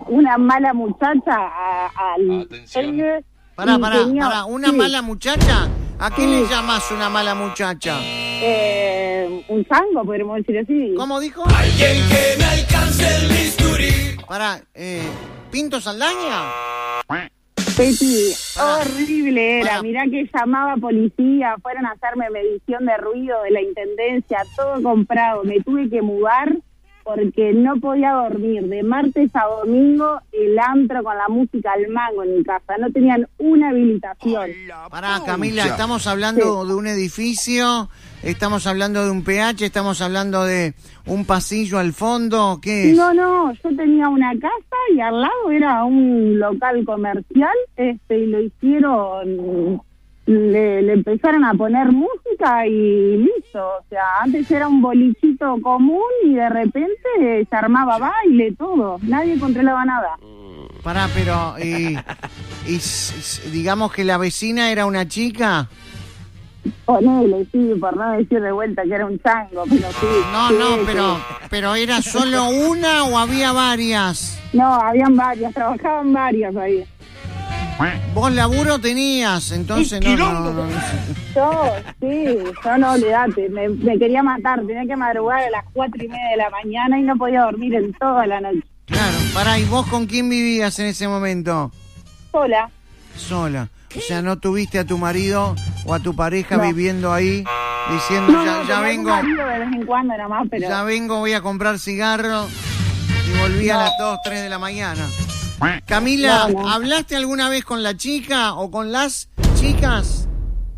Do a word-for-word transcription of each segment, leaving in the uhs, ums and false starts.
una mala muchacha a, al... Atención. Pará, pará, tenía... pará, ¿una sí. mala muchacha? ¿A qué Sí. le llamas una mala muchacha? Eh, un chango, podríamos decir así. ¿Cómo dijo? Alguien que me alcance el bisturí. Pará, eh, ¿Pinto Saldaña? Peti, Pará. horrible era. Pará. Mirá que llamaba a policía, fueron a hacerme medición de ruido de la intendencia, todo comprado. Me tuve que mudar porque no podía dormir. De martes a domingo, el antro con la música al mango en mi casa. No tenían una habilitación. Pará, Camila, estamos hablando Sí. de un edificio, estamos hablando de un P H, estamos hablando de un pasillo al fondo, ¿qué es? No, no, yo tenía una casa y al lado era un local comercial, este, y lo hicieron, le, le empezaron a poner música y listo. O sea, antes era un bolichito común y de repente se armaba baile, todo. Nadie controlaba nada. Pará, pero, y, y s- s- digamos que la vecina era una chica. Ponele, sí, por no decir de vuelta que era un chango, pero sí. No, sí, no, sí. pero, pero ¿era solo una o había varias? No, habían varias, trabajaban varias ahí. Vos laburo tenías, entonces no, no, no, no. Yo, sí, yo no, olvidate, me, me quería matar, tenía que madrugar a las cuatro y media de la mañana y no podía dormir en toda la noche. Claro, pará, ¿y vos con quién vivías en ese momento? Sola. Sola. O sea, no tuviste a tu marido o a tu pareja No. viviendo ahí diciendo, No, ya, no, ya tenía un vengo, marido de vez en cuando nada más, pero... ya vengo, voy a comprar cigarro y volví a las dos, tres de la mañana. Camila, No, no. ¿hablaste alguna vez con la chica o con las chicas?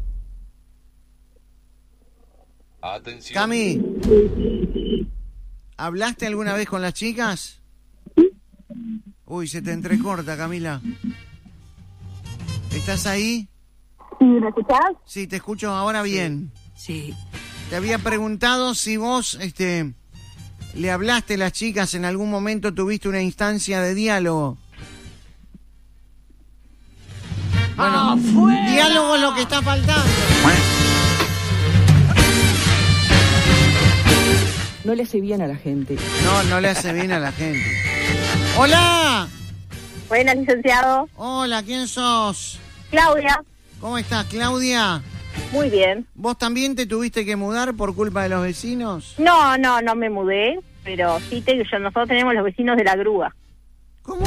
Atención. Cami, ¿hablaste alguna vez con las chicas? Uy, se te entrecorta, Camila. ¿Estás ahí? ¿Sí, me escuchás? Sí, te escucho ahora bien. Sí. Te había preguntado si vos, este, le hablaste a las chicas, en algún momento tuviste una instancia de diálogo. Bueno, diálogo es lo que está faltando. No le hace bien a la gente. No, no le hace bien a la gente. ¡Hola! Buenas, licenciado. Hola, ¿quién sos? Claudia. ¿Cómo estás, Claudia? Muy bien. ¿Vos también te tuviste que mudar por culpa de los vecinos? No, no, no me mudé, pero sí, te, yo, nosotros tenemos los vecinos de la grúa. ¿Cómo?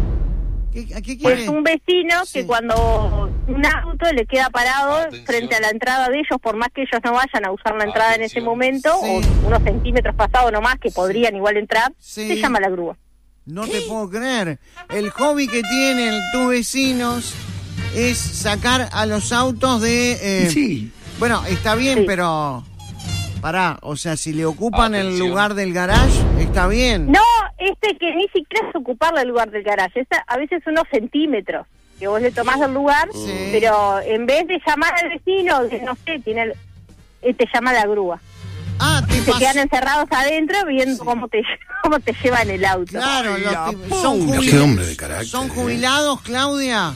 ¿Qué, ¿A qué quiere? Es un vecino Sí. que cuando un auto le queda parado Atención. frente a la entrada de ellos, por más que ellos no vayan a usar la entrada en ese Atención. momento, Sí. o unos centímetros pasados nomás que podrían igual entrar, Sí. se llama la grúa. No te puedo creer. El hobby que tienen tus vecinos es sacar a los autos de... eh, Sí. Bueno, está bien, Sí. pero... Pará, o sea, si le ocupan el Atención. lugar del garage, está bien. No, este que ni siquiera es ocuparle el lugar del garaje, es a, a veces unos centímetros que vos le tomás del lugar, Sí. pero en vez de llamar al vecino, que no sé, tiene el, eh, te llama la grúa. Ah, te Se pas- quedan encerrados adentro viendo cómo te cómo te llevan el auto. Claro, los La tipos- son, puta. jubil- Qué hombre de carácter, ¿Son ¿eh? jubilados, Claudia?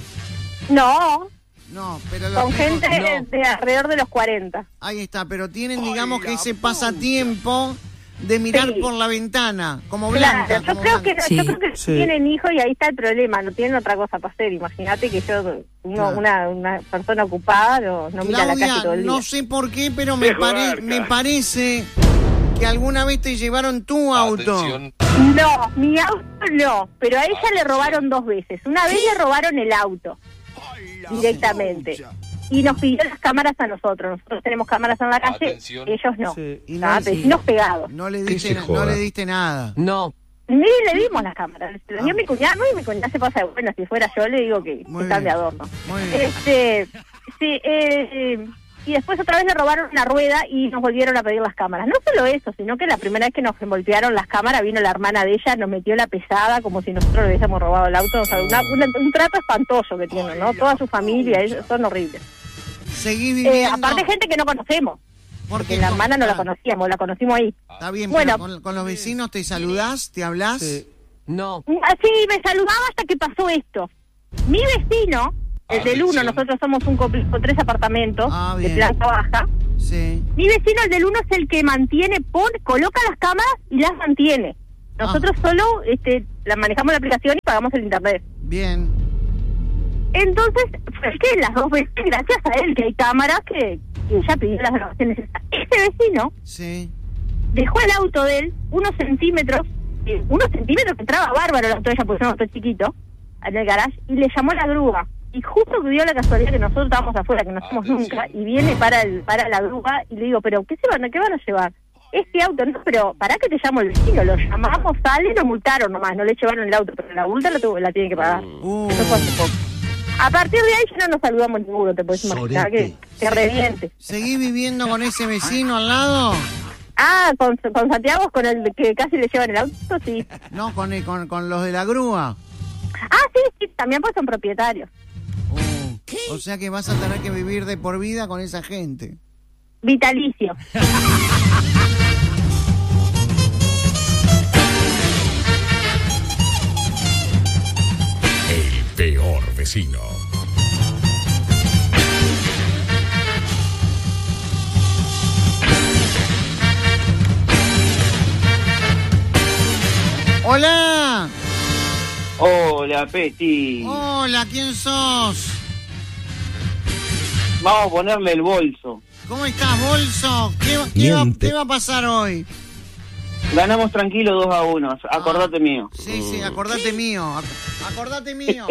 No, No, pero los con tipos- gente no. de, de alrededor de los cuarenta. Ahí está, pero tienen, digamos, que ese pasatiempo de mirar Sí. por la ventana, como Blanca. Claro, yo como creo que, Blanca. Sí, yo creo que sí. tienen hijos y ahí está el problema, no tienen otra cosa para hacer. Imagínate que yo, uno, Claro. una, una persona ocupada, no, no mira la calle Claudia, todo el día. no sé por qué, pero me, pare- me parece que alguna vez te llevaron tu auto. Atención. No, mi auto no, pero a ella le robaron dos veces. Una vez le robaron el auto directamente y nos pidió las cámaras a nosotros. Nosotros tenemos cámaras en la calle, Atención. ellos no. Sí. Y no, Ah, sí. vecinos pegados. No le Que diste, se no joda. le diste nada. No. Ni le dimos las cámaras. Se las dio mi cuñado y mi cuñado se pasa de bueno. Si fuera yo, le digo que Muy están bien. de adorno. Muy bien. Este, sí, eh, y después otra vez le robaron una rueda y nos volvieron a pedir las cámaras. No solo eso, sino que la primera vez que nos voltearon las cámaras vino la hermana de ella, nos metió la pesada como si nosotros le hubiésemos robado el auto. O sea, una- una- un trato espantoso que tienen, ¿no? Toda su familia, ellos son horribles. Seguí viviendo. Eh, aparte gente que no conocemos, porque la hermana no la conocíamos, la conocimos ahí. Está bien, Bueno. pero con, con los vecinos te saludás, te hablás. Sí. No. Así me saludaba hasta que pasó esto. Mi vecino, el del uno, Atención. nosotros somos un complejo con tres apartamentos Ah, de bien. planta baja. Sí. Mi vecino, el del uno, es el que mantiene, pone, coloca las cámaras y las mantiene. Nosotros Ah. solo este, la manejamos la aplicación y pagamos el internet. Bien. Entonces, fue que las dos veces, gracias a él, que hay cámaras, que, que ella pidió las grabaciones. Ese vecino Sí. dejó el auto de él unos centímetros, eh, unos centímetros que entraba bárbaro el auto de ella, porque es un auto chiquito, en el garage, y le llamó a la grúa. Y justo que dio la casualidad que nosotros estábamos afuera, que no somos nunca, y viene para el para la grúa, y le digo, pero ¿qué se van a, qué van a llevar? Este auto, no, pero ¿para qué te llamo el vecino? Lo llamamos, sale, lo multaron nomás, no le llevaron el auto, pero la multa la, tuvo, la tienen que pagar. Uh. Eso fue hace poco. A partir de ahí ya no nos saludamos ninguno, te puedes imaginar, que, que reviente. ¿Seguís viviendo con ese vecino al lado? Ah, con, con Santiago, con el que casi le llevan el auto, sí. No, con, el- con, con los de la grúa. Ah, sí, sí, también pues son propietarios. Uh, o sea que vas a tener que vivir de por vida con esa gente. Vitalicio. El peor vecino. ¡Hola! Hola, Peti. Hola, ¿quién sos? Vamos a ponerle el bolso. ¿Cómo estás, Bolso? ¿Qué, va- qué, va, Miente. qué va a pasar hoy? Ganamos tranquilo dos a uno. Acordate mío. Sí, sí, acordate mío. ac- Acordate mío.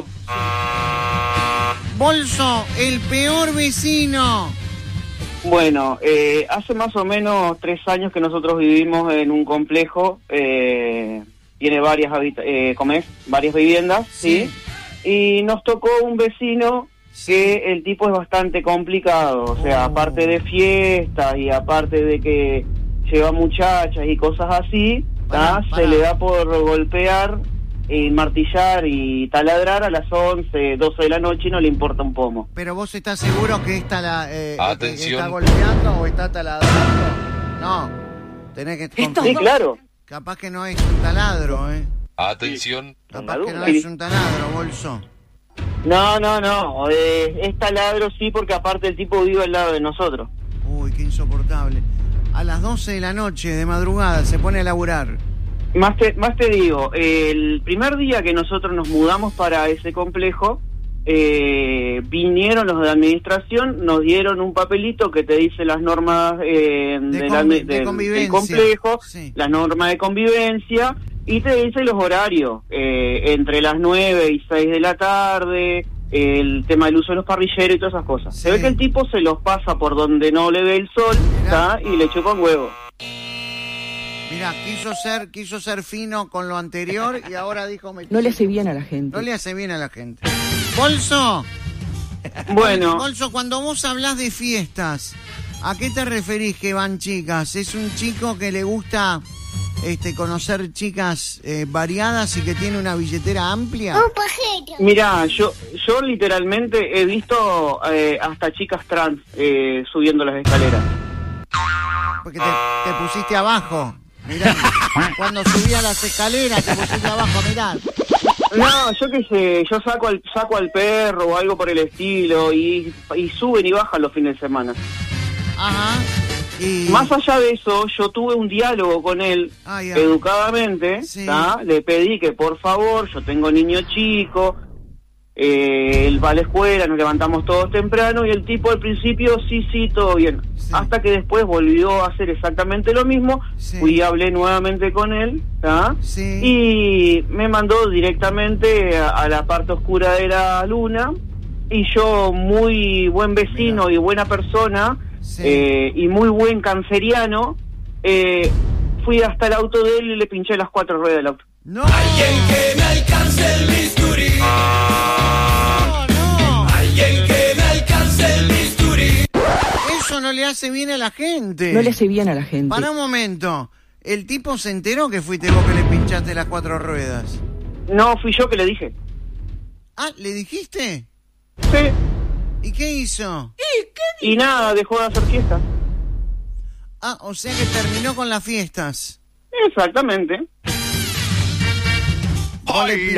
Bolso, el peor vecino. Bueno, eh, hace más o menos tres años que nosotros vivimos en un complejo. Eh, tiene varias habita eh, ¿cómo es? varias viviendas, ¿sí? Y nos tocó un vecino que el tipo es bastante complicado. O sea, Oh. aparte de fiestas y aparte de que lleva muchachas y cosas así, Pará, ¿tá? pará. Se le da por golpear, y martillar y taladrar a las once, doce de la noche y no le importa un pomo. Pero vos estás seguro que está la eh, Atención. que está golpeando o está taladrando? No. Tenés que Esto- Sí, claro. capaz que no es un taladro, eh. Atención. Capaz que no Sí. es un taladro, Bolso. No, no, no. Eh, es taladro sí, porque aparte el tipo vive al lado de nosotros. Uy, qué insoportable. A las doce de la noche, de madrugada, se pone a laburar. Más te, más te digo, eh, el primer día que nosotros nos mudamos para ese complejo, eh, vinieron los de administración, nos dieron un papelito que te dice las normas eh, De del, convi- admi- de del- convivencia. del complejo, Sí. las normas de convivencia, y te dice los horarios, eh, entre las nueve y seis de la tarde, el tema del uso de los parrilleros y todas esas cosas. Sí. Se ve que el tipo se los pasa por donde no le ve el sol, Mirá. ¿tá? Y le chupa un huevo. Mira, quiso ser, quiso ser fino con lo anterior y ahora dijo... Me... No le hace bien a la gente. No le hace bien a la gente. Bolso, Bueno, Bolso, cuando vos hablás de fiestas, ¿a qué te referís que van chicas? ¿Es un chico que le gusta este conocer chicas eh, variadas y que tiene una billetera amplia? mira, yo yo literalmente he visto eh, hasta chicas trans eh, subiendo las escaleras. Porque te, te pusiste abajo. Mirá, cuando subía las escaleras te pusiste abajo, mirá. No, yo qué sé, yo saco al saco al perro o algo por el estilo y, y suben y bajan los fines de semana. Ajá. Y... Más allá de eso, yo tuve un diálogo con él Ah, ya. educadamente, Sí. ¿tá? Le pedí que por favor, yo tengo niño chico, eh, él va a la escuela, nos levantamos todos temprano y el tipo al principio sí, sí, todo bien. Sí. Hasta que después volvió a hacer exactamente lo mismo, Sí. fui y hablé nuevamente con él, ¿tá? Sí. Y me mandó directamente a, a la parte oscura de la luna y yo, muy buen vecino Mirá. y buena persona, Sí. eh, y muy buen canceriano, eh, fui hasta el auto de él y le pinché las cuatro ruedas del auto. ¡No! Alguien que me alcance el bisturí. ¡No, no! Alguien que me alcance el bisturí. Eso no le hace bien a la gente. No le hace bien a la gente. Para un momento. ¿El tipo se enteró que fuiste vos que le pinchaste las cuatro ruedas? No, fui yo que le dije. Ah, ¿le dijiste? Sí. ¿Y qué hizo? Y nada, dejó de hacer fiesta. Ah, o sea que terminó con las fiestas. Exactamente. Vos le